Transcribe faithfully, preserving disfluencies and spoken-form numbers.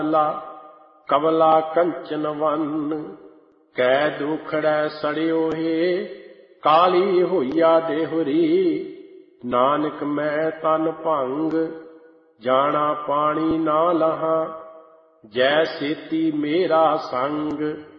ਕਵਲਾ ਕੰਚਨ one, ਕੈ ਦੁਖੜੈ ਸੜਿਓ ਹੈ, ਕਾਲੀ ਹੋਈਆ ਦੇਹੁਰੀ। ਨਾਨਕ ਮੈਂ ਤਨ ਭੰਗ, ਜਾਣਾ ਪਾਣੀ ਨਾ ਲਹਾਂ, ਜੈ ਸੇਤੀ ਮੇਰਾ ਸੰਗ।